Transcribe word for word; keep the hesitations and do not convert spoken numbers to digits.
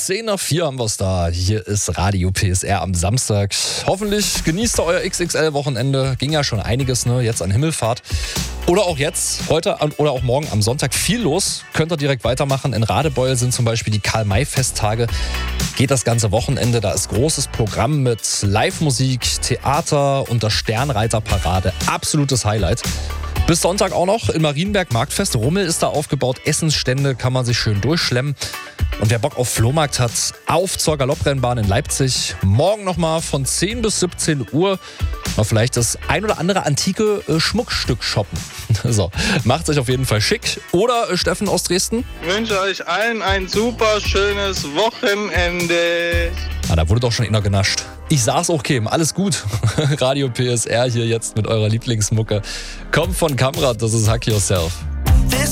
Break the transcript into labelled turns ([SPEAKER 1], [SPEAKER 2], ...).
[SPEAKER 1] zehn nach vier haben wir es da. Hier ist Radio P S R am Samstag. Hoffentlich genießt ihr euer X X L-Wochenende. Ging ja schon einiges, ne? Jetzt an Himmelfahrt. Oder auch jetzt, heute oder auch morgen am Sonntag viel los. Könnt ihr direkt weitermachen. In Radebeul sind zum Beispiel die Karl-May-Festtage. Geht das ganze Wochenende. Da ist großes Programm mit Live-Musik, Theater und der Sternreiterparade. Absolutes Highlight. Bis Sonntag auch noch in Marienberg Marktfest. Rummel ist da aufgebaut. Essensstände kann man sich schön durchschlemmen. Und wer Bock auf Flohmarkt hat, auf zur Galopprennbahn in Leipzig. Morgen nochmal von zehn bis siebzehn Uhr. Mal vielleicht das ein oder andere antike äh, Schmuckstück shoppen. So, macht sich auf jeden Fall schick. Oder äh, Steffen aus Dresden?
[SPEAKER 2] Ich wünsche euch allen ein super schönes Wochenende.
[SPEAKER 1] Ah, da wurde doch schon einer genascht. Ich sag's auch, Kim, alles gut. Radio P S R hier jetzt mit eurer Lieblingsmucke. Kommt von Kamrat, das ist Hack Yourself.